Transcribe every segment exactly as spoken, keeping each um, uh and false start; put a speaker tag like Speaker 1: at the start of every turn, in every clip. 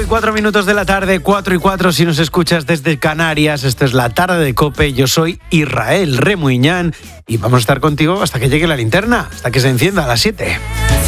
Speaker 1: cuatro minutos de la tarde, cuatro y cuatro si nos escuchas desde Canarias. Esto es La Tarde de COPE. Yo soy Israel Remuñán y vamos a estar contigo hasta que llegue la linterna, hasta que se encienda a las siete.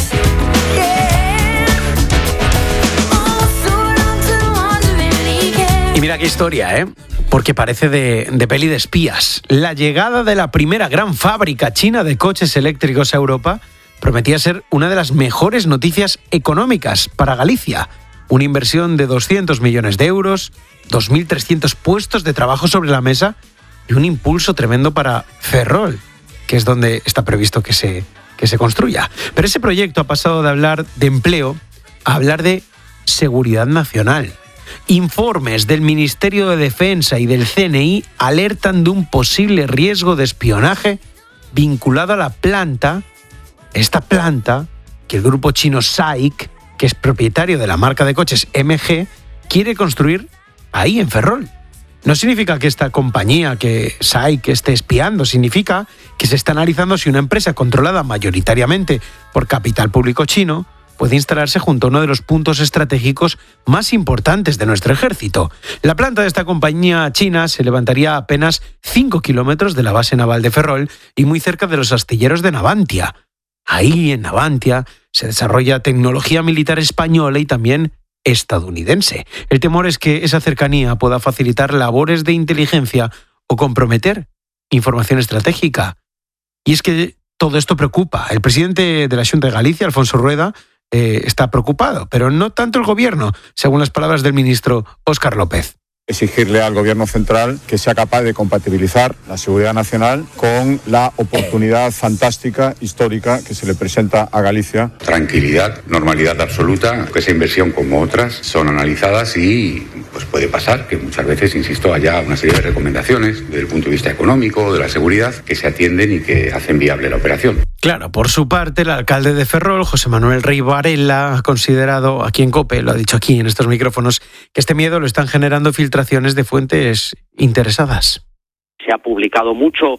Speaker 1: Y mira qué historia, ¿eh? Porque parece de, de peli de espías. La llegada de la primera gran fábrica china de coches eléctricos a Europa prometía ser una de las mejores noticias económicas para Galicia. Una inversión de doscientos millones de euros, dos mil trescientos puestos de trabajo sobre la mesa y un impulso tremendo para Ferrol, que es donde está previsto que se, que se construya. Pero ese proyecto ha pasado de hablar de empleo a hablar de seguridad nacional. Informes del Ministerio de Defensa y del C N I alertan de un posible riesgo de espionaje vinculado a la planta, esta planta que el grupo chino S A I C, que es propietario de la marca de coches M G, quiere construir ahí en Ferrol. No significa que esta compañía, que S A I C esté espiando, significa que se está analizando si una empresa controlada mayoritariamente por capital público chino puede instalarse junto a uno de los puntos estratégicos más importantes de nuestro ejército. La planta de esta compañía china se levantaría a apenas cinco kilómetros de la base naval de Ferrol y muy cerca de los astilleros de Navantia. Ahí, en Navantia, se desarrolla tecnología militar española y también estadounidense. El temor es que esa cercanía pueda facilitar labores de inteligencia o comprometer información estratégica. Y es que todo esto preocupa. El presidente de la Xunta de Galicia, Alfonso Rueda, eh, está preocupado, pero no tanto el gobierno, según las palabras del ministro Óscar López.
Speaker 2: Exigirle al Gobierno central que sea capaz de compatibilizar la seguridad nacional con la oportunidad fantástica, histórica, que se le presenta a Galicia.
Speaker 3: Tranquilidad, normalidad absoluta, que esa inversión como otras son analizadas y pues puede pasar que muchas veces, insisto, haya una serie de recomendaciones desde el punto de vista económico, de la seguridad, que se atienden y que hacen viable la operación.
Speaker 1: Claro, por su parte, el alcalde de Ferrol, José Manuel Rey Varela, ha considerado aquí en COPE, lo ha dicho aquí en estos micrófonos, que este miedo lo están generando filtraciones de fuentes interesadas.
Speaker 4: Se ha publicado mucho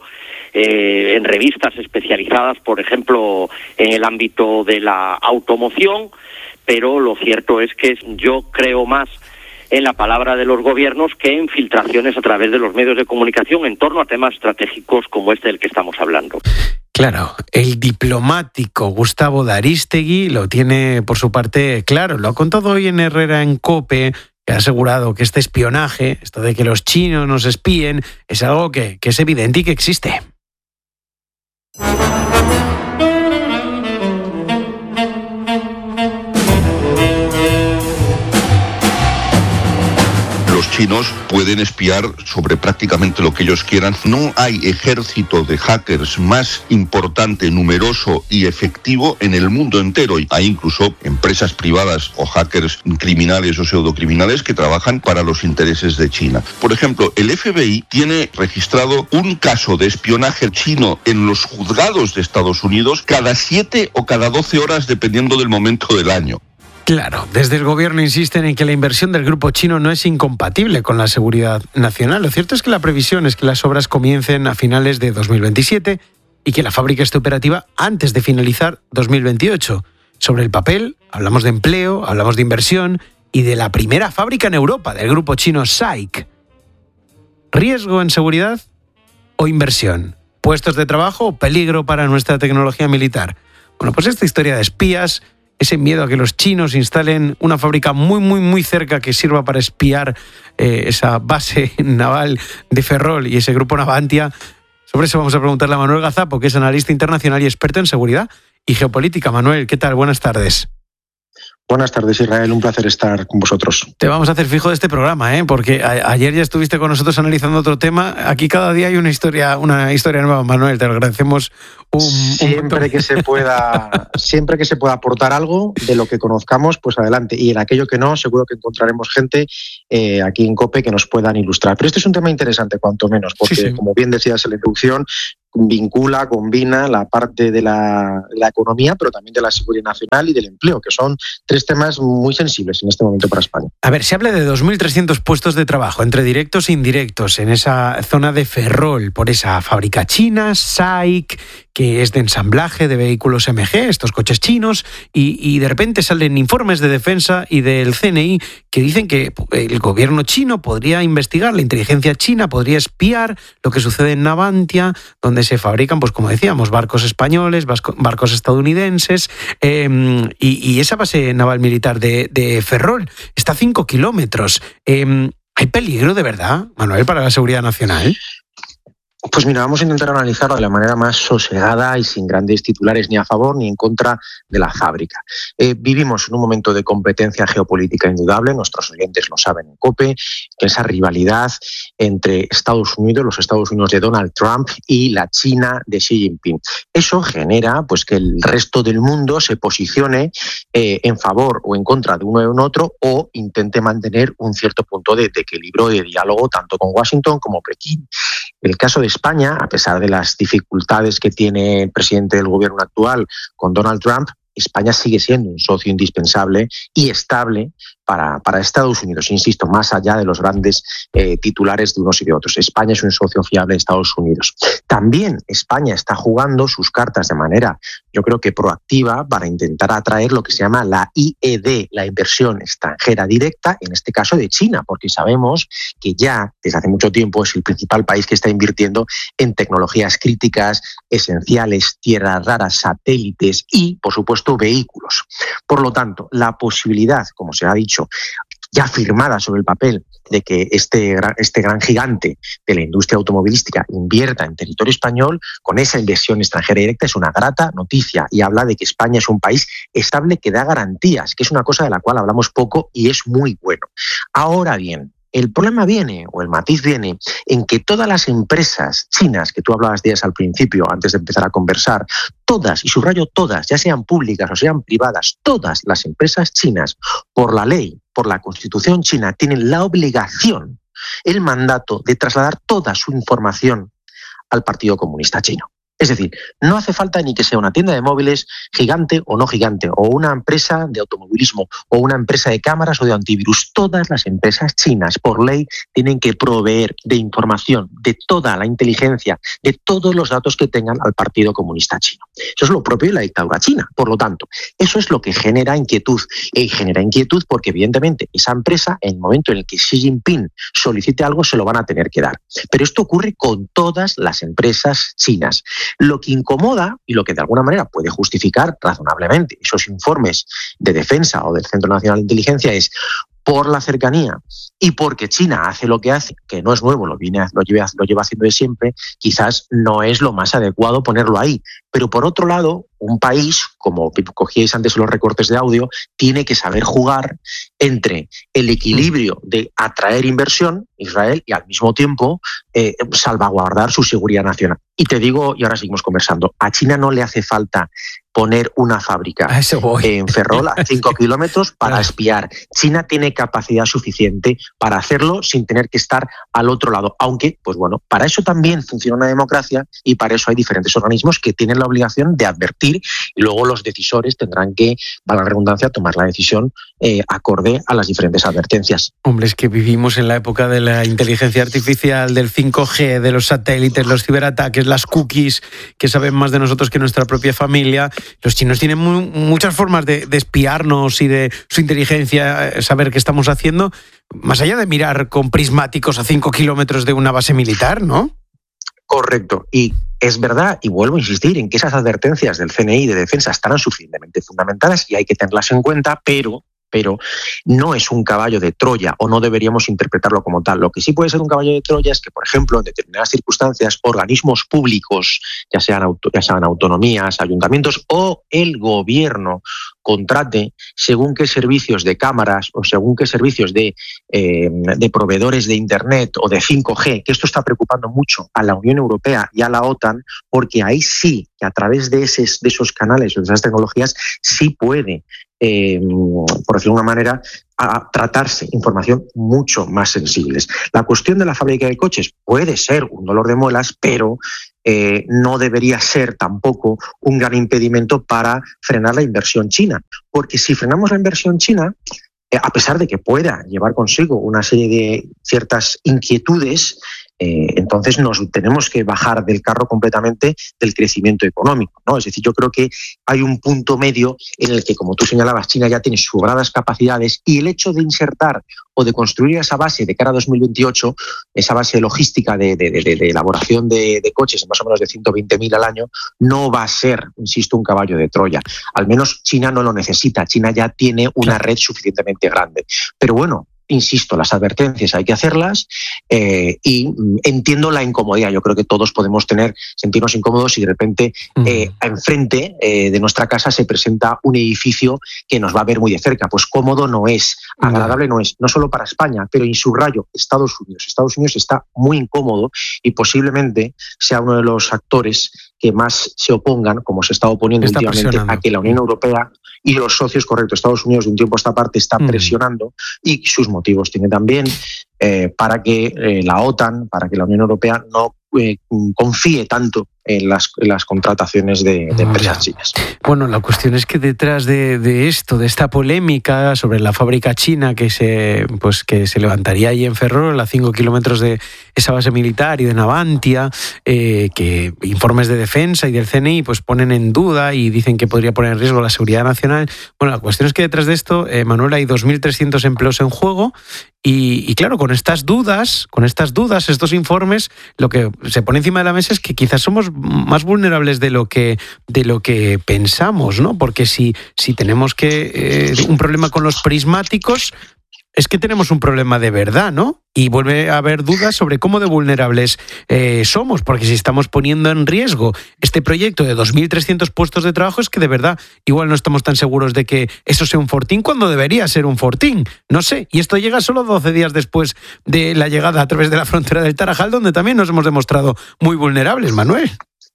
Speaker 4: eh, en revistas especializadas, por ejemplo, en el ámbito de la automoción, pero lo cierto es que yo creo más en la palabra de los gobiernos que en filtraciones a través de los medios de comunicación en torno a temas estratégicos como este del que estamos hablando.
Speaker 1: Claro, el diplomático Gustavo de Arístegui lo tiene por su parte claro. Lo ha contado hoy en Herrera en COPE, que ha asegurado que este espionaje, esto de que los chinos nos espíen, es algo que, que es evidente y que existe.
Speaker 5: Los chinos pueden espiar sobre prácticamente lo que ellos quieran. No hay ejército de hackers más importante, numeroso y efectivo en el mundo entero. Hay incluso empresas privadas o hackers criminales o pseudocriminales que trabajan para los intereses de China. Por ejemplo, el F B I tiene registrado un caso de espionaje chino en los juzgados de Estados Unidos cada siete o cada doce horas, dependiendo del momento del año.
Speaker 1: Claro, desde el gobierno insisten en que la inversión del grupo chino no es incompatible con la seguridad nacional. Lo cierto es que la previsión es que las obras comiencen a finales de dos mil veintisiete y que la fábrica esté operativa antes de finalizar dos mil veintiocho. Sobre el papel, hablamos de empleo, hablamos de inversión y de la primera fábrica en Europa del grupo chino S A I C. ¿Riesgo en seguridad o inversión? ¿Puestos de trabajo o peligro para nuestra tecnología militar? Bueno, pues esta historia de espías, ese miedo a que los chinos instalen una fábrica muy, muy, muy cerca que sirva para espiar eh, esa base naval de Ferrol y ese grupo Navantia. Sobre eso vamos a preguntarle a Manuel Gazapo, que es analista internacional y experto en seguridad y geopolítica. Manuel, ¿qué tal? Buenas tardes.
Speaker 6: Buenas tardes, Israel. Un placer estar con vosotros.
Speaker 1: Te vamos a hacer fijo de este programa, ¿eh? Porque a- ayer ya estuviste con nosotros analizando otro tema. Aquí cada día hay una historia, una historia nueva, Manuel. Te lo agradecemos un,
Speaker 6: siempre
Speaker 1: un
Speaker 6: que se pueda, siempre que se pueda aportar algo de lo que conozcamos, pues adelante. Y en aquello que no, seguro que encontraremos gente eh, aquí en COPE que nos puedan ilustrar. Pero este es un tema interesante, cuanto menos, porque, sí, sí. como bien decías en la introducción, vincula, combina la parte de la, la economía, pero también de la seguridad nacional y del empleo, que son tres temas muy sensibles en este momento para España.
Speaker 1: A ver, se habla de dos mil trescientos puestos de trabajo, entre directos e indirectos, en esa zona de Ferrol, por esa fábrica china, S A I C, que es de ensamblaje de vehículos M G, estos coches chinos, y, y de repente salen informes de defensa y del C N I que dicen que el gobierno chino podría investigar, la inteligencia china podría espiar lo que sucede en Navantia, donde se fabrican, pues como decíamos, barcos españoles, barcos estadounidenses, eh, y, y esa base naval militar de, de Ferrol está a cinco kilómetros. Eh, ¿Hay peligro de verdad, Manuel, para la seguridad nacional?
Speaker 6: Pues mira, vamos a intentar analizarlo de la manera más sosegada y sin grandes titulares ni a favor ni en contra de la fábrica. Eh, vivimos en un momento de competencia geopolítica indudable, nuestros oyentes lo saben en COPE, que esa rivalidad entre Estados Unidos, los Estados Unidos de Donald Trump y la China de Xi Jinping. Eso genera pues que el resto del mundo se posicione eh, en favor o en contra de uno y de otro o intente mantener un cierto punto de, de equilibrio y de diálogo tanto con Washington como Pekín. El caso de España, a pesar de las dificultades que tiene el presidente del gobierno actual con Donald Trump, España sigue siendo un socio indispensable y estable para, para Estados Unidos, insisto, más allá de los grandes eh, titulares de unos y de otros. España es un socio fiable de Estados Unidos. También España está jugando sus cartas de manera, yo creo que proactiva, para intentar atraer lo que se llama la I E D, la inversión extranjera directa, en este caso de China, porque sabemos que ya desde hace mucho tiempo es el principal país que está invirtiendo en tecnologías críticas, esenciales, tierras raras, satélites y, por supuesto, vehículos. Por lo tanto, la posibilidad, como se ha dicho, ya firmada sobre el papel, de que este gran, este gran gigante de la industria automovilística invierta en territorio español con esa inversión extranjera directa es una grata noticia y habla de que España es un país estable que da garantías, que es una cosa de la cual hablamos poco y es muy bueno. Ahora bien, el problema viene, o el matiz viene, en que todas las empresas chinas, que tú hablabas de ellas al principio, antes de empezar a conversar, todas, y subrayo todas, ya sean públicas o sean privadas, todas las empresas chinas, por la ley, por la Constitución china, tienen la obligación, el mandato de trasladar toda su información al Partido Comunista Chino. Es decir, no hace falta ni que sea una tienda de móviles gigante o no gigante, o una empresa de automovilismo, o una empresa de cámaras o de antivirus. Todas las empresas chinas, por ley, tienen que proveer de información, de toda la inteligencia, de todos los datos que tengan al Partido Comunista Chino. Eso es lo propio de la dictadura china. Por lo tanto, eso es lo que genera inquietud. Y genera inquietud porque, evidentemente, esa empresa, en el momento en el que Xi Jinping solicite algo, se lo van a tener que dar. Pero esto ocurre con todas las empresas chinas. Lo que incomoda y lo que de alguna manera puede justificar razonablemente esos informes de defensa o del Centro Nacional de Inteligencia es por la cercanía y porque China hace lo que hace, que no es nuevo, lo, viene, lo, lleva, lo lleva haciendo de siempre, quizás no es lo más adecuado ponerlo ahí. Pero por otro lado, un país, como cogíais antes los recortes de audio, tiene que saber jugar entre el equilibrio de atraer inversión, Israel, y al mismo tiempo eh, salvaguardar su seguridad nacional. Y te digo, y ahora seguimos conversando, a China no le hace falta poner una fábrica en Ferrol a cinco kilómetros para espiar. China tiene capacidad suficiente para hacerlo sin tener que estar al otro lado. Aunque, pues bueno, para eso también funciona una democracia y para eso hay diferentes organismos que tienen la obligación de advertir y luego los decisores tendrán que, valga la redundancia, tomar la decisión eh, acorde a las diferentes advertencias.
Speaker 1: Hombre, es que vivimos en la época de la inteligencia artificial, del cinco G, de los satélites, los ciberataques, las cookies, que saben más de nosotros que nuestra propia familia. Los chinos tienen muy, muchas formas de, de espiarnos y de su inteligencia saber qué estamos haciendo, más allá de mirar con prismáticos a cinco kilómetros de una base militar, ¿no?
Speaker 6: Correcto. Y es verdad, y vuelvo a insistir en que esas advertencias del C N I de defensa están suficientemente fundamentadas y hay que tenerlas en cuenta, pero... pero no es un caballo de Troya o no deberíamos interpretarlo como tal. Lo que sí puede ser un caballo de Troya es que, por ejemplo, en determinadas circunstancias, organismos públicos, ya sean, auto, ya sean autonomías, ayuntamientos o el gobierno, contrate según qué servicios de cámaras o según qué servicios de, eh, de proveedores de Internet o de cinco G, que esto está preocupando mucho a la Unión Europea y a la OTAN, porque ahí sí, que a través de, ese, de esos canales o de esas tecnologías, sí puede, eh, por decirlo de una manera, a tratarse información mucho más sensibles. La cuestión de la fábrica de coches puede ser un dolor de muelas, pero eh, no debería ser tampoco un gran impedimento para frenar la inversión china. Porque si frenamos la inversión china, eh, a pesar de que pueda llevar consigo una serie de ciertas inquietudes, Eh, entonces nos tenemos que bajar del carro completamente del crecimiento económico, ¿no? Es decir, yo creo que hay un punto medio en el que, como tú señalabas, China ya tiene sobradas capacidades y el hecho de insertar o de construir esa base de cara a dos mil veintiocho, esa base logística de, de, de, de elaboración de, de coches, más o menos de ciento veinte mil al año, no va a ser, insisto, un caballo de Troya. Al menos China no lo necesita. China ya tiene una red suficientemente grande. Pero bueno, insisto, las advertencias hay que hacerlas eh, y mm, entiendo la incomodidad. Yo creo que todos podemos tener, sentirnos incómodos si de repente eh, enfrente eh, de nuestra casa se presenta un edificio que nos va a ver muy de cerca. Pues cómodo no es, agradable no es, no solo para España, pero en subrayo Estados Unidos. Estados Unidos está muy incómodo y posiblemente sea uno de los actores que más se opongan, como se está oponiendo está últimamente, a que la Unión Europea y los socios, correcto, Estados Unidos de un tiempo a esta parte está presionando mm. y sus motivos tiene también eh, para que eh, la OTAN, para que la Unión Europea no eh, confíe tanto en las, en las contrataciones de, de empresas chinas.
Speaker 1: Bueno, la cuestión es que detrás de, de esto, de esta polémica sobre la fábrica china que se, pues, que se levantaría ahí en Ferrol, a cinco kilómetros de esa base militar y de Navantia, eh, que informes de defensa y del C N I pues ponen en duda y dicen que podría poner en riesgo la seguridad nacional. Bueno, la cuestión es que detrás de esto, eh, Manuel, hay dos mil trescientos empleos en juego y, y claro, con estas dudas, con estas dudas, estos informes, lo que se pone encima de la mesa es que quizás somos más vulnerables de lo que de lo que pensamos, ¿no? Porque si, si tenemos que eh, un problema con los prismáticos, es que tenemos un problema de verdad, ¿no? Y vuelve a haber dudas sobre cómo de vulnerables eh, somos, porque si estamos poniendo en riesgo este proyecto de dos mil trescientos puestos de trabajo, es que de verdad igual no estamos tan seguros de que eso sea un fortín cuando debería ser un fortín. No sé, y esto llega solo doce días después de la llegada a través de la frontera del Tarajal, donde también nos hemos demostrado muy vulnerables, Manuel.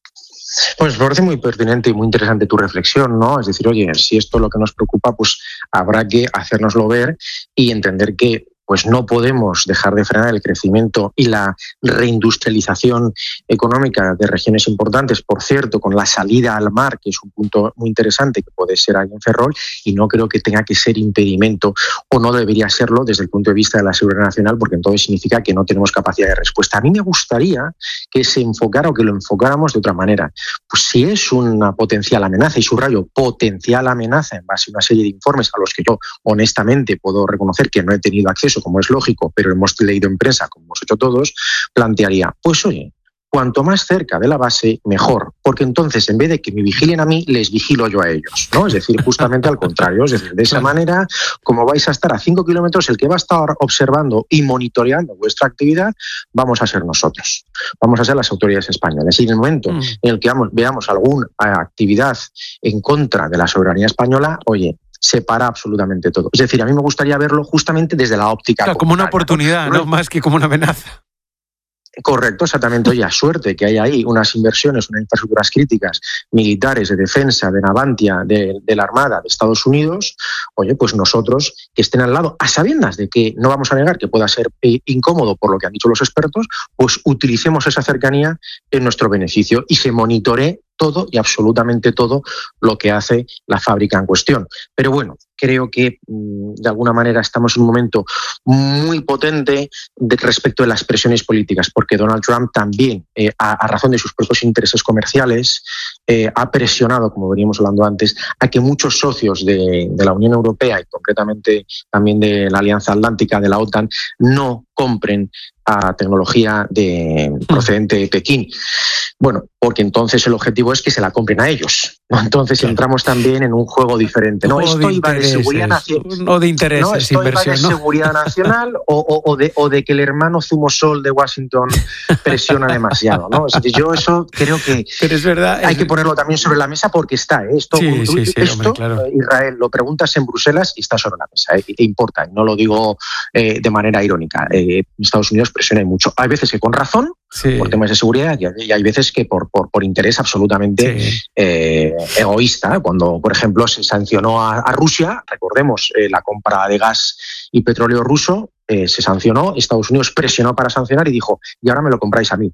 Speaker 6: Pues me parece muy pertinente y muy interesante tu reflexión, ¿no? Es decir, oye, si esto es lo que nos preocupa, pues habrá que hacérnoslo ver y entender que pues no podemos dejar de frenar el crecimiento y la reindustrialización económica de regiones importantes, por cierto, con la salida al mar, que es un punto muy interesante que puede ser ahí en Ferrol, y no creo que tenga que ser impedimento o no debería serlo desde el punto de vista de la seguridad nacional, porque entonces significa que no tenemos capacidad de respuesta. A mí me gustaría que se enfocara o que lo enfocáramos de otra manera. Pues si es una potencial amenaza, y subrayo potencial amenaza en base a una serie de informes a los que yo honestamente puedo reconocer que no he tenido acceso, como es lógico, pero hemos leído en prensa, como hemos hecho todos, plantearía, pues oye, cuanto más cerca de la base, mejor, porque entonces en vez de que me vigilen a mí, les vigilo yo a ellos, ¿no? Es decir, justamente al contrario, es decir, de esa manera, como vais a estar a cinco kilómetros, el que va a estar observando y monitoreando vuestra actividad, vamos a ser nosotros, vamos a ser las autoridades españolas. Y en el momento mm. en el que veamos, veamos alguna actividad en contra de la soberanía española, oye, se para absolutamente todo. Es decir, a mí me gustaría verlo justamente desde la óptica.
Speaker 1: Claro, como una oportunidad, ¿no? ¿no? Más que como una amenaza.
Speaker 6: Correcto, exactamente. Oye, a suerte que hay ahí unas inversiones, unas infraestructuras críticas militares, de defensa, de Navantia, de, de la Armada de Estados Unidos, oye, pues nosotros que estén al lado, a sabiendas de que no vamos a negar que pueda ser incómodo por lo que han dicho los expertos, pues utilicemos esa cercanía en nuestro beneficio y se monitoree todo y absolutamente todo lo que hace la fábrica en cuestión. Pero bueno, creo que de alguna manera estamos en un momento muy potente de, respecto de las presiones políticas, porque Donald Trump también, eh, a, a razón de sus propios intereses comerciales, eh, ha presionado, como veníamos hablando antes, a que muchos socios de, de la Unión Europea y concretamente también de la Alianza Atlántica, de la OTAN, no compren a tecnología de, procedente de Pekín. Bueno, porque entonces el objetivo es que se la compren a ellos, ¿no? Entonces claro. entramos también en un juego diferente. No, esto iba de seguridad nacional.
Speaker 1: No de intereses,
Speaker 6: no, esto
Speaker 1: inversión,
Speaker 6: iba de
Speaker 1: ¿no?
Speaker 6: seguridad nacional o, o, o, de, o de que el hermano Zumosol de Washington presiona demasiado, ¿no? Es decir, yo eso creo que
Speaker 1: Pero es verdad,
Speaker 6: hay
Speaker 1: es...
Speaker 6: que ponerlo también sobre la mesa porque está. ¿eh? Esto,
Speaker 1: sí,
Speaker 6: tú,
Speaker 1: sí, sí,
Speaker 6: esto
Speaker 1: hombre, claro.
Speaker 6: Israel, lo preguntas en Bruselas y está sobre la mesa. ¿eh? Y te importa, y no lo digo eh, de manera irónica. Eh, Estados Unidos presiona mucho. Hay veces que con razón, sí. por temas de seguridad, y hay veces que por, por, por interés absolutamente sí. eh, egoísta. Cuando, por ejemplo, se sancionó a, a Rusia, recordemos eh, la compra de gas y petróleo ruso, eh, se sancionó, Estados Unidos presionó para sancionar y dijo, y ahora me lo compráis a mí.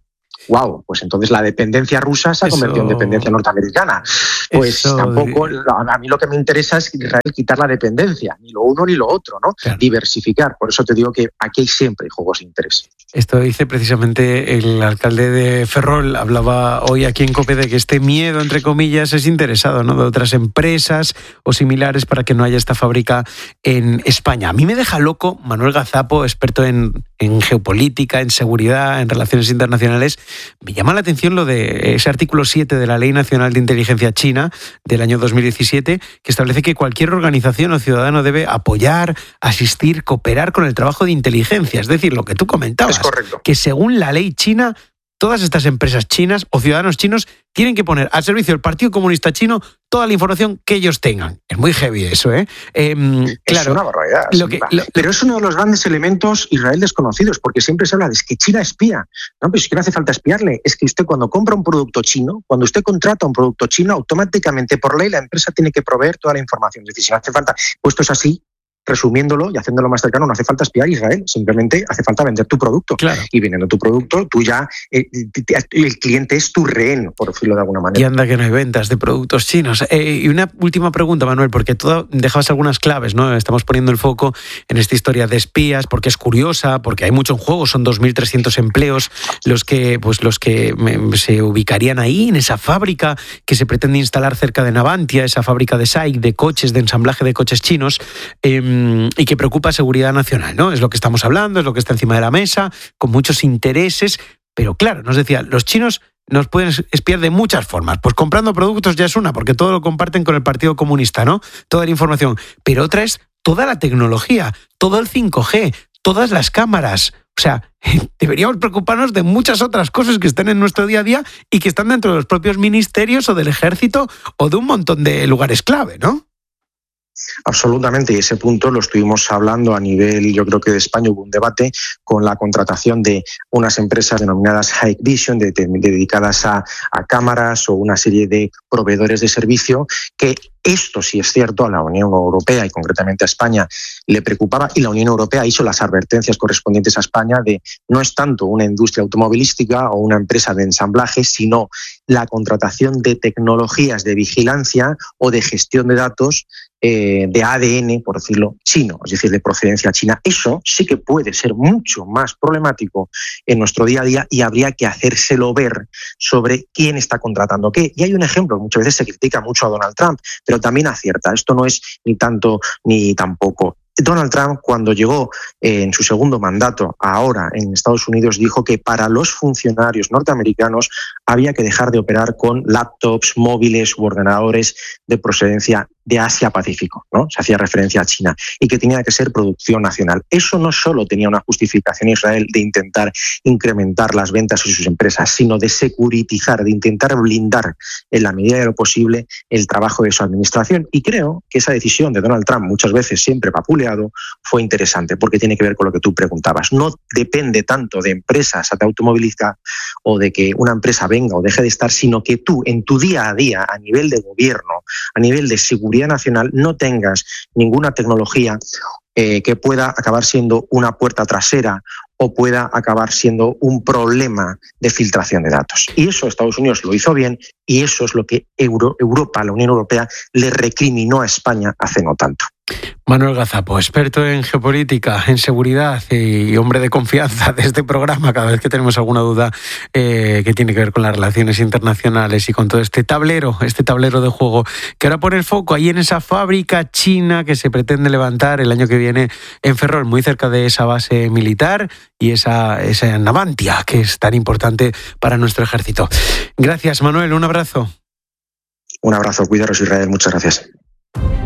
Speaker 6: wow, pues entonces la dependencia rusa se ha convertido
Speaker 1: Eso...
Speaker 6: en dependencia norteamericana. Pues
Speaker 1: Eso...
Speaker 6: tampoco, a mí lo que me interesa es Israel quitar la dependencia, ni lo uno ni lo otro, ¿no? Claro. Diversificar, por eso te digo que aquí hay siempre juegos de interés.
Speaker 1: Esto dice precisamente el alcalde de Ferrol, hablaba hoy aquí en COPE de que este miedo, entre comillas, es interesado, ¿no?, de otras empresas o similares para que no haya esta fábrica en España. A mí me deja loco Manuel Gazapo, experto en, en geopolítica, en seguridad, en relaciones internacionales. Me llama la atención lo de ese artículo siete de la Ley Nacional de Inteligencia China del año dos mil diecisiete, que establece que cualquier organización o ciudadano debe apoyar, asistir, cooperar con el trabajo de inteligencia. Es decir, lo que tú comentabas,
Speaker 6: correcto.
Speaker 1: Que según la ley china, todas estas empresas chinas o ciudadanos chinos tienen que poner al servicio del Partido Comunista Chino toda la información que ellos tengan. Es muy heavy eso, ¿eh? eh claro,
Speaker 6: es una barbaridad.
Speaker 1: Lo que, lo,
Speaker 6: pero es uno de los grandes elementos Israel desconocidos, porque siempre se habla de que China espía. No, pues es que no hace falta espiarle. Es que usted cuando compra un producto chino, cuando usted contrata un producto chino, automáticamente por ley la empresa tiene que proveer toda la información. Es decir, si no hace falta, puesto es así, resumiéndolo y haciéndolo más cercano, no hace falta espiar a Israel, simplemente hace falta vender tu producto.
Speaker 1: Claro.
Speaker 6: Y vendiendo tu producto, tú ya, eh, el cliente es tu rehén, por decirlo de alguna manera.
Speaker 1: Y anda que no hay ventas de productos chinos. Eh, y una última pregunta, Manuel, porque tú dejabas algunas claves, ¿no? Estamos poniendo el foco en esta historia de espías, porque es curiosa, porque hay mucho en juego, son dos mil trescientos empleos los que, pues, los que se ubicarían ahí, en esa fábrica que se pretende instalar cerca de Navantia, esa fábrica de S A I C, de coches, de ensamblaje de coches chinos, eh, y que preocupa a seguridad nacional, ¿no? Es lo que estamos hablando, es lo que está encima de la mesa, con muchos intereses, pero claro, nos decía, los chinos nos pueden espiar de muchas formas. Pues comprando productos ya es una, porque todo lo comparten con el Partido Comunista, ¿no? Toda la información. Pero otra es toda la tecnología, todo el cinco G, todas las cámaras. O sea, deberíamos preocuparnos de muchas otras cosas que están en nuestro día a día y que están dentro de los propios ministerios o del ejército o de un montón de lugares clave, ¿no?
Speaker 6: Absolutamente, y ese punto lo estuvimos hablando a nivel, yo creo que de España hubo un debate con la contratación de unas empresas denominadas Hikvision, Vision, de, de, dedicadas a, a cámaras o una serie de proveedores de servicio, que esto sí es cierto, a la Unión Europea y concretamente a España le preocupaba, y la Unión Europea hizo las advertencias correspondientes a España de no es tanto una industria automovilística o una empresa de ensamblaje, sino la contratación de tecnologías de vigilancia o de gestión de datos eh, de A D N, por decirlo, chino, es decir, de procedencia china. Eso sí que puede ser mucho más problemático en nuestro día a día y habría que hacérselo ver sobre quién está contratando qué. Y hay un ejemplo, muchas veces se critica mucho a Donald Trump, pero también acierta. Esto no es ni tanto ni tampoco. Donald Trump, cuando llegó eh, en su segundo mandato ahora en Estados Unidos, dijo que para los funcionarios norteamericanos había que dejar de operar con laptops, móviles u ordenadores de procedencia de Asia-Pacífico, ¿no? Se hacía referencia a China, y que tenía que ser producción nacional. Eso no solo tenía una justificación en Israel de intentar incrementar las ventas de sus empresas, sino de securitizar, de intentar blindar en la medida de lo posible el trabajo de su administración. Y creo que esa decisión de Donald Trump, muchas veces siempre vapuleado, fue interesante, porque tiene que ver con lo que tú preguntabas. No depende tanto de empresas de automovilística o de que una empresa venga o deje de estar, sino que tú en tu día a día, a nivel de gobierno, a nivel de seguridad nacional, no tengas ninguna tecnología eh, que pueda acabar siendo una puerta trasera o pueda acabar siendo un problema de filtración de datos. Y eso Estados Unidos lo hizo bien, y eso es lo que Euro, Europa, la Unión Europea, le recriminó a España hace no tanto.
Speaker 1: Manuel Gazapo, experto en geopolítica, en seguridad y hombre de confianza de este programa cada vez que tenemos alguna duda eh, que tiene que ver con las relaciones internacionales y con todo este tablero, este tablero de juego, que ahora pone el foco ahí en esa fábrica china que se pretende levantar el año que viene en Ferrol, muy cerca de esa base militar y esa, esa Navantia, que es tan importante para nuestro ejército. Gracias, Manuel, un abrazo.
Speaker 6: Un abrazo, cuidaros, Israel, muchas gracias.